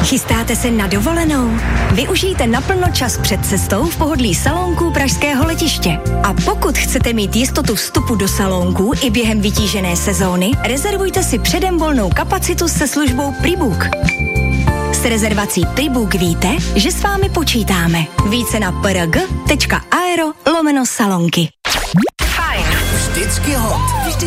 Chystáte se na dovolenou? Využijte naplno čas před cestou v pohodlí salónků pražského letiště. A pokud chcete mít jistotu vstupu do salónků i během vytížené sezóny, rezervujte si předem volnou kapacitu se službou Prebook. S rezervací Prebook víte, že s vámi počítáme. Více na prg.aero/salonky. Fajn. Vždycky hot.